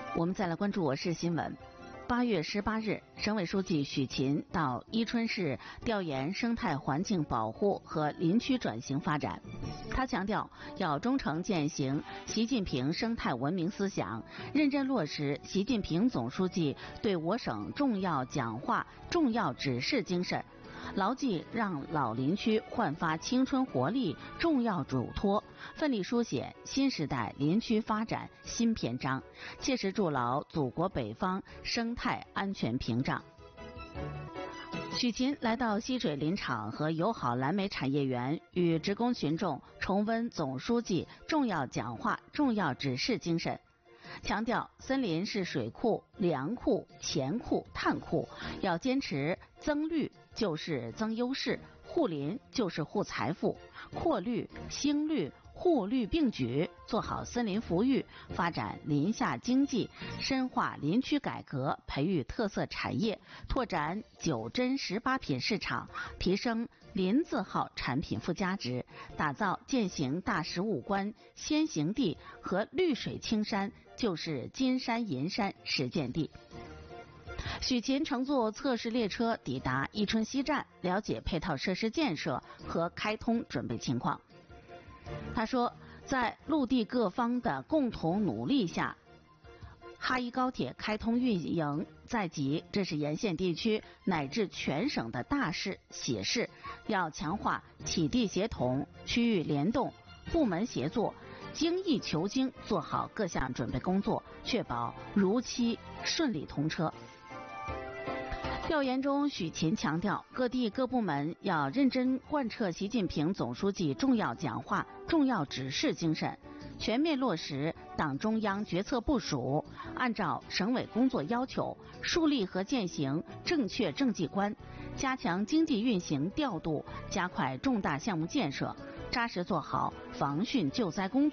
我们再来关注我市新闻。8月18日，省委书记许勤到伊春市调研生态环境保护和林区转型发展。他强调，要忠诚践行习近平生态文明思想，认真落实习近平总书记对我省重要讲话、重要指示精神，牢记让老林区焕发青春活力重要嘱托，奋力书写新时代林区发展新篇章，切实筑牢祖国北方生态安全屏障。许勤来到西水林场和友好蓝莓产业园，与职工群众重温总书记重要讲话、重要指示精神，强调森林是水库、粮库、钱库、碳库，要坚持增绿就是增优势，护林就是护财富，扩绿、兴绿、护绿并举，做好森林扶育，发展林下经济，深化林区改革，培育特色产业，拓展9珍18品市场，提升林字号产品附加值，打造践行大实物观、先行地和绿水青山就是金山银山实践地。许勤乘坐测试列车抵达伊春西站，了解配套设施建设和开通准备情况。他说，在陆地各方的共同努力下，哈伊高铁开通运营在即，这是沿线地区乃至全省的大事喜事，要强化体地协同、区域联动、部门协作，精益求精，做好各项准备工作，确保如期顺利通车。调研中，许勤强调，各地各部门要认真贯彻习近平总书记重要讲话、重要指示精神，全面落实党中央决策部署，按照省委工作要求，树立和践行正确政绩观，加强经济运行调度，加快重大项目建设，扎实做好防汛救灾工作。